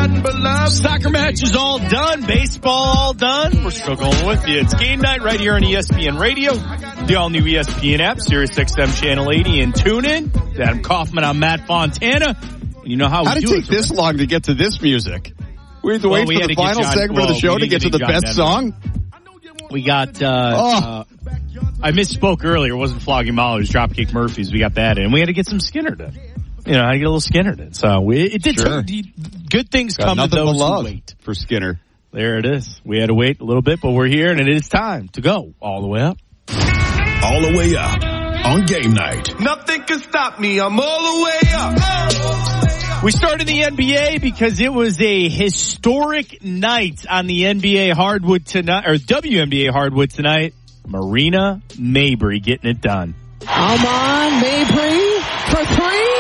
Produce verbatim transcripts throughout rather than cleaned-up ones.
nothing but love. Soccer match is all done. Baseball all done. We're still going with you. It's game night right here on E S P N Radio. The all-new E S P N app, Sirius X M Channel eighty, and tune in. Adam Kaufman, I'm Matt Fontana. And you know how we How did do it take it, this right? long to get to this music? We had to Well, wait we for had the to get final John- segment well, of the show we to need get to to the get John best Denver. song? We got, uh, Oh. uh, I misspoke earlier. It wasn't Flogging Molly. It was Dropkick Murphys. We got that in. We had to get some Skinner in. You know, I had to get a little Skinner in. So we, it did Sure. t- good things Got come to nothing but those who love wait. for Skinner. There it is. We had to wait a little bit, but we're here, and it is time to go all the way up. All the way up on game night. Nothing can stop me. I'm all the way up. We started the N B A because it was a historic night on the N B A hardwood tonight, or W N B A hardwood tonight. Marina Mabrey getting it done. Come on, Mabrey for three.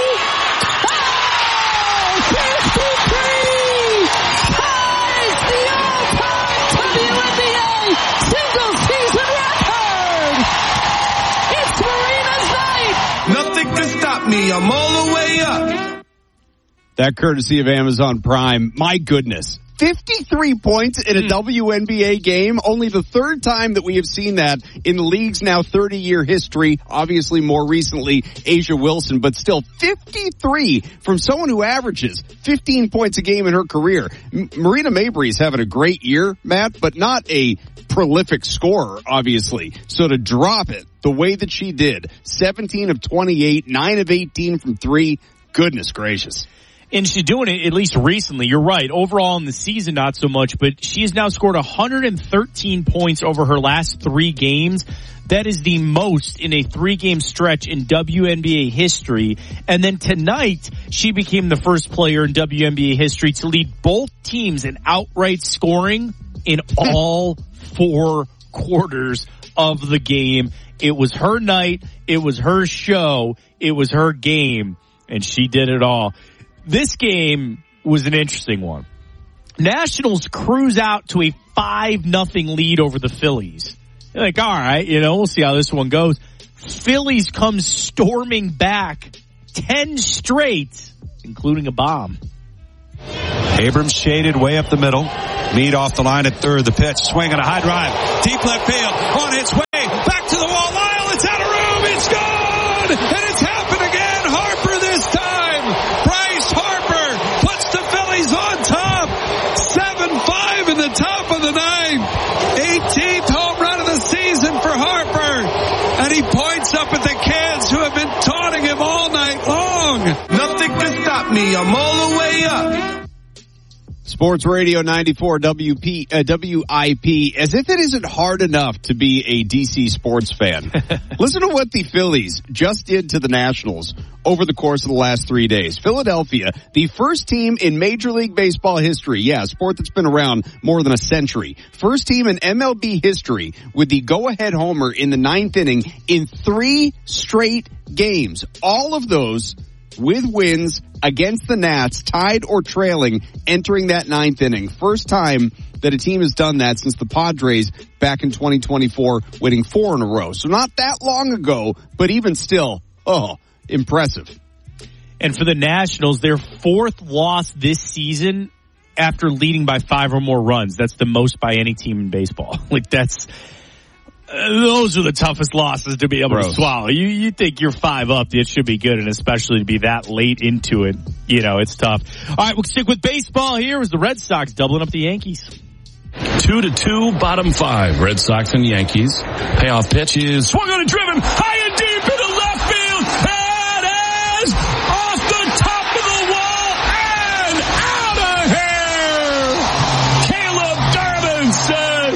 Oh, fifty-three! Ties the all-time W N B A single-season record! It's Marina's night! Nothing can stop me. I'm all the way up. That courtesy of Amazon Prime. My goodness. fifty-three points in a mm. W N B A game. Only the third time that we have seen that in the league's now thirty-year history. Obviously more recently, A'ja Wilson, but still fifty-three from someone who averages fifteen points a game in her career. M- Marina Mabrey is having a great year, Matt, but not a prolific scorer, obviously. So to drop it the way that she did, seventeen of twenty-eight, nine of eighteen from three, goodness gracious. And she's doing it at least recently. You're right. Overall in the season, not so much, but she has now scored one hundred thirteen points over her last three games. That is the most in a three-game stretch in W N B A history. And then tonight, she became the first player in W N B A history to lead both teams in outright scoring in all four quarters of the game. It was her night. It was her show. It was her game. And she did it all. This game was an interesting one. Nationals cruise out to a five nothing lead over the Phillies. You're like, all right, you know, we'll see how this one goes. Phillies come storming back ten straight, including a bomb. Abrams shaded way up the middle. Mead off the line at third. The pitch, swing and a high drive. Deep left field, on its way. Back to the wall. Lyle, it's out of room. It's gone. And it's happened again. Harper this time. Bryce Harper puts the Phillies on top. seven five in the top of the ninth. eighteenth home run of the season for Harper. And he points up at the kids who have been taunting him all night long. Nothing can stop me. I'm all the way up. Sports Radio ninety-four W P, uh, W I P, as if it isn't hard enough to be a D C sports fan. Listen to what the Phillies just did to the Nationals over the course of the last three days. Philadelphia, the first team in Major League Baseball history, yeah, a sport that's been around more than a century. First team in M L B history with the go-ahead homer in the ninth inning in three straight games. All of those with wins against the Nats, tied or trailing, entering that ninth inning. First time that a team has done that since the Padres back in twenty twenty-four, winning four in a row. So not that long ago, but even still, oh, impressive. And for the Nationals, their fourth loss this season after leading by five or more runs. That's the most by any team in baseball. Like that's... Those are the toughest losses to be able Gross. to swallow. You you think you're five up, it should be good, and especially to be that late into it, you know, it's tough. All right, we'll stick with baseball here as the Red Sox doubling up the Yankees. Two to two, bottom five. Red Sox and Yankees. Payoff pitch is swung on and driven high and deep into left field. It is off the top of the wall and out of here. Caleb Durbin says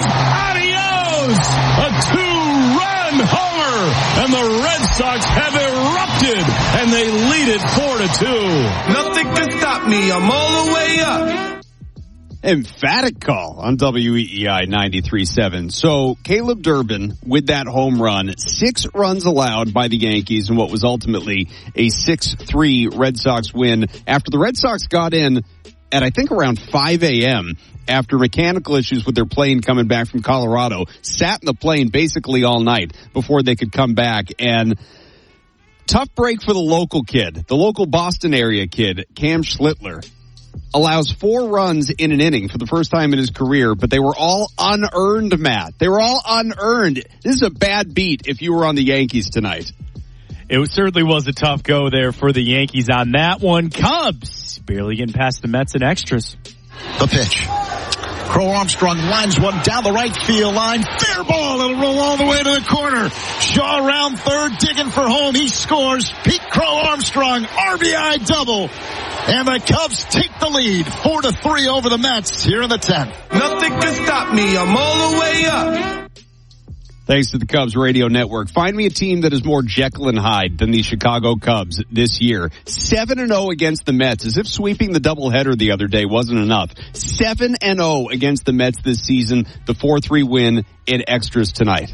adios. A two-run homer, and the Red Sox have erupted, and they lead it four to two. Nothing can stop me. I'm all the way up. Emphatic call on W E E I ninety-three point seven. So Caleb Durbin with that home run, six runs allowed by the Yankees in what was ultimately a six three Red Sox win after the Red Sox got in at I think around five a.m. after mechanical issues with their plane coming back from Colorado, sat in the plane basically all night before they could come back. And tough break for the local kid, the local Boston area kid, Cam Schlittler. allows four runs in an inning for the first time in his career, but they were all unearned, Matt. They were all unearned. This is a bad beat if you were on the Yankees tonight. It certainly was a tough go there for the Yankees on that one. Cubs barely getting past the Mets in extras. The pitch. Crow Armstrong lines one down the right field line. Fair ball. It'll roll all the way to the corner. Shaw around third, digging for home. He scores. Pete Crow Armstrong, R B I double. And the Cubs take the lead, four to three over the Mets here in the tenth. Nothing can stop me. I'm all the way up. Thanks to the Cubs radio network. Find me a team that is more Jekyll and Hyde than the Chicago Cubs this year. seven and oh against the Mets, as if sweeping the doubleheader the other day wasn't enough. seven and oh against the Mets this season. The four three win in extras tonight.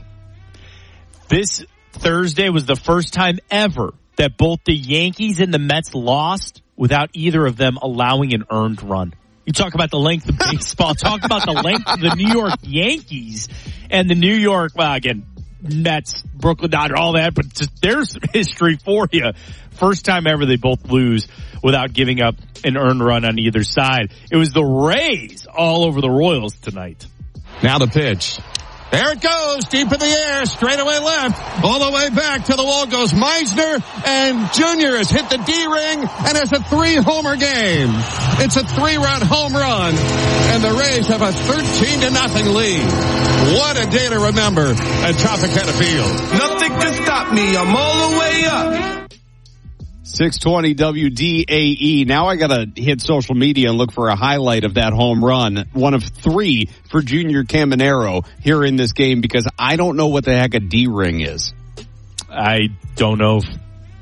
This Thursday was the first time ever that both the Yankees and the Mets lost without either of them allowing an earned run. You talk about the length of baseball. Talk about the length of the New York Yankees and the New York, well, again, Mets, Brooklyn Dodgers, all that, but just there's history for you. First time ever they both lose without giving up an earned run on either side. It was the Rays all over the Royals tonight. Now the pitch. There it goes, deep in the air, straight away left, all the way back to the wall goes Meisner, and Junior has hit the D-ring, and it's a three-homer game. It's a three-run home run, and the Rays have a thirteen to nothing lead. What a day to remember at Tropicana Field. Nothing can stop me. I'm all the way up. six twenty W D A E. Now I gotta hit social media and look for a highlight of that home run. One of three for Junior Caminero here in this game, because I don't know what the heck a D-ring is. I don't know if...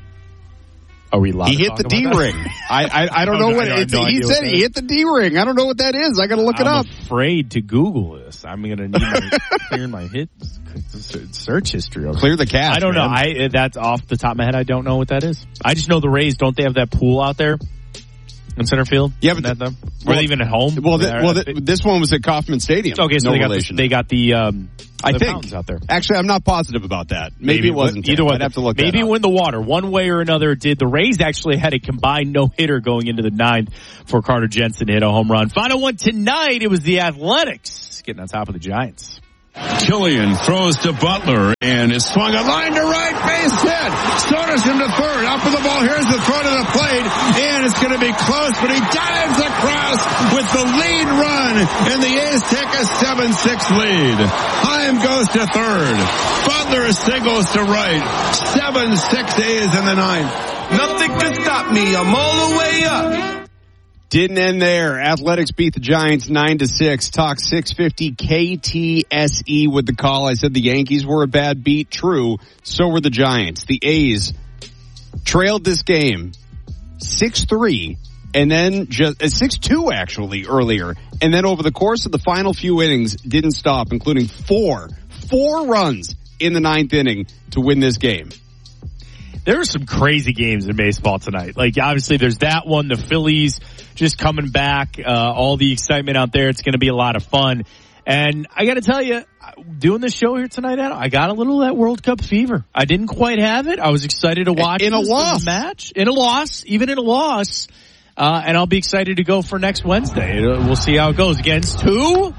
Are we allowed He to hit talk the about D-ring. I, I, I don't know no, what I it's, no he said. He hit the D-ring. I don't know what that is. I gotta look I'm it up. I'm afraid to Google this. I'm gonna need to clear my hit search history. Over. Clear the cache. I don't know. man. I that's off the top of my head. I don't know what that is. I just know the Rays. Don't they have that pool out there in center field? Yeah, but that the, them? Were well, they even at home? Well, the, well, the, this one was at Kauffman Stadium. Okay, so no they got relation. the, they got the um. I the think fountains out there. Actually, I'm not positive about that. Maybe, Maybe it wasn't. Either way, I'd have to look. Maybe that it went in the water. One way or another, it did. The Rays actually had a combined no hitter going into the ninth for Carter Jensen to hit a home run. Final one tonight. It was the Athletics getting on top of the Giants. Killian throws to Butler and is swung a line to right, base hit. Soderstrom to third. Up with the ball. Here's the throw to the plate, and it's going to be close, but he dives across with the lead run, and the A's take a seven six lead. Heim goes to third. Butler singles to right. seven six A's in the ninth. Nothing can stop me. I'm all the way up. Didn't end there. Athletics beat the Giants nine to six. Talk six fifty K T S E with the call. I said the Yankees were a bad beat. True. So were the Giants. The A's trailed this game six three, and then just uh, six two actually earlier. And then over the course of the final few innings, didn't stop, including four, four runs in the ninth inning to win this game. There are some crazy games in baseball tonight. Like, obviously, there's that one, the Phillies just coming back, uh, all the excitement out there. It's going to be a lot of fun. And I got to tell you, doing this show here tonight, Adam, I got a little of that World Cup fever. I didn't quite have it. I was excited to watch in a this loss match. In a loss, even in a loss. Uh, and I'll be excited to go for next Wednesday. We'll see how it goes against who?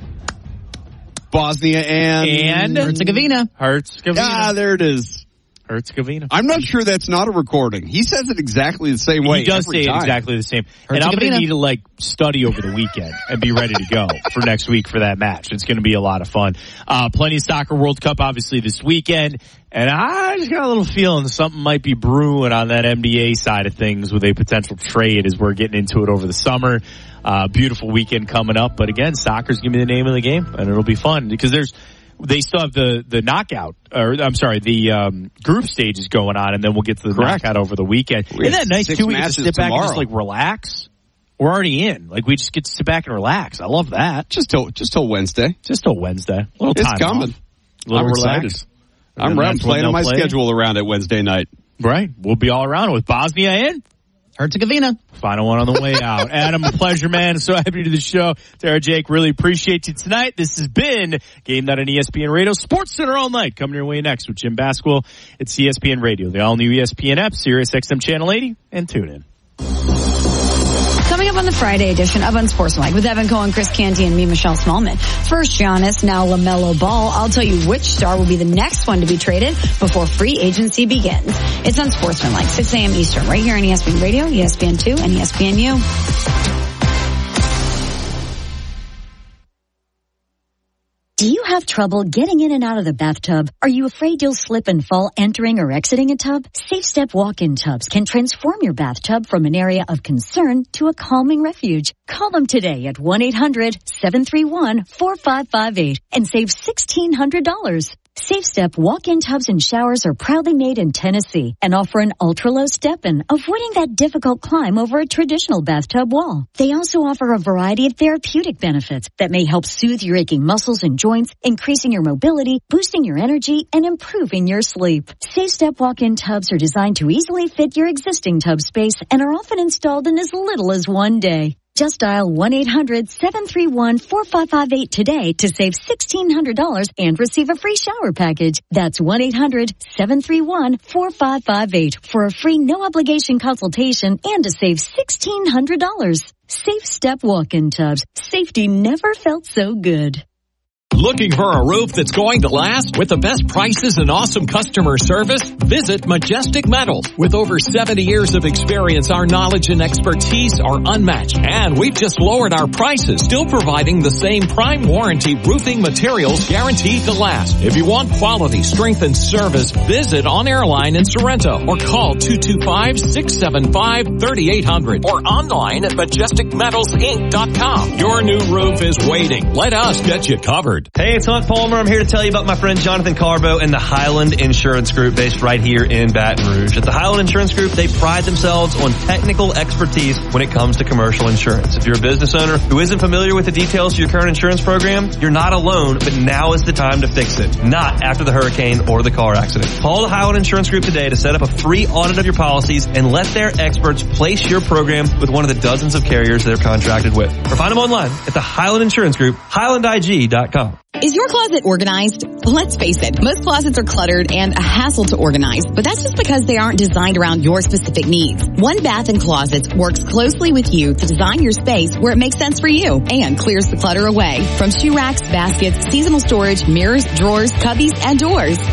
Bosnia and... And Herzegovina. Herzegovina. Ah, there it is. Herzegovina. I'm not sure that's not a recording. He says it exactly the same way. He does every say time. it exactly the same. And I'm going to need to like study over the weekend and be ready to go for next week for that match. It's going to be a lot of fun. Uh, plenty of soccer World Cup obviously this weekend. And I just got a little feeling something might be brewing on that N B A side of things with a potential trade as we're getting into it over the summer. Uh, beautiful weekend coming up. But again, soccer's going to be the name of the game, and it'll be fun because there's, they still have the, the knockout, or I'm sorry, the um, group stages going on, and then we'll get to the Correct. knockout over the weekend. We Isn't that nice too? We get to sit back tomorrow. and just like relax. We're already in. Like we just get to sit back and relax. I love that. Just till just till Wednesday. Just till Wednesday. A little It's time coming. off. A little I'm relaxed. excited. I'm around playing on my play. schedule around it Wednesday night. Right. We'll be all around with Bosnia and Herzegovina. final one on the way out. Adam, a pleasure, man. So happy to do the show. Sarah, Jake, really appreciate you tonight. This has been Game Night on E S P N Radio. Sports Center all night. Coming your way next with Jim Basquill. It's E S P N Radio, the all-new E S P N app, Sirius X M Channel eighty, and tune in. Coming up on the Friday edition of Unsportsmanlike with Evan Cohen, Chris Canty, and me, Michelle Smallman. First, Giannis, now LaMelo Ball. I'll tell you which star will be the next one to be traded before free agency begins. It's Unsportsmanlike, six a.m. Eastern, right here on E S P N Radio, E S P N two, and E S P N U. Do you have trouble getting in and out of the bathtub? Are you afraid you'll slip and fall entering or exiting a tub? Safe Step walk-in tubs can transform your bathtub from an area of concern to a calming refuge. Call them today at one eight hundred seven three one four five five eight and save sixteen hundred dollars. Safe Step walk-in tubs and showers are proudly made in Tennessee and offer an ultra-low step-in, avoiding that difficult climb over a traditional bathtub wall. They also offer a variety of therapeutic benefits that may help soothe your aching muscles and joints, increasing your mobility, boosting your energy, and improving your sleep. Safe Step walk-in tubs are designed to easily fit your existing tub space and are often installed in as little as one day. Just dial one eight hundred seven three one four five five eight today to save sixteen hundred dollars and receive a free shower package. That's one eight hundred seven three one four five five eight for a free no-obligation consultation and to save sixteen hundred dollars. Safe Step walk-in tubs. Safety never felt so good. Looking for a roof that's going to last with the best prices and awesome customer service? Visit Majestic Metals. With over seventy years of experience, our knowledge and expertise are unmatched. And we've just lowered our prices, still providing the same prime warranty roofing materials guaranteed to last. If you want quality, strength, and service, visit On Airline in Sorrento or call two two five, six seven five, three eight zero zero or online at majestic metals inc dot com. Your new roof is waiting. Let us get you covered. Hey, it's Hunt Palmer. I'm here to tell you about my friend Jonathan Carbo and the Highland Insurance Group based right here in Baton Rouge. At the Highland Insurance Group, they pride themselves on technical expertise when it comes to commercial insurance. If you're a business owner who isn't familiar with the details of your current insurance program, you're not alone, but now is the time to fix it, not after the hurricane or the car accident. Call the Highland Insurance Group today to set up a free audit of your policies and let their experts place your program with one of the dozens of carriers they're contracted with. Or find them online at the Highland Insurance Group, highland I G dot com. Is your closet organized? Let's face it, most closets are cluttered and a hassle to organize, but that's just because they aren't designed around your specific needs. One Bath and Closets works closely with you to design your space where it makes sense for you and clears the clutter away. From shoe racks, baskets, seasonal storage, mirrors, drawers, cubbies, and doors.